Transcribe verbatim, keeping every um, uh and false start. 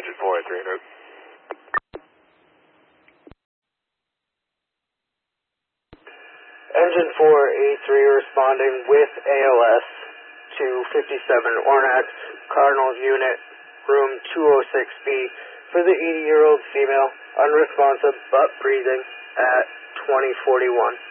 Engine four eighty-three en route. Engine four eighty-three responding with A L S to fifty-seven Ornax, Cardinals Unit, room two oh six B, for the eighty-year-old female, unresponsive but breathing, at twenty forty-one.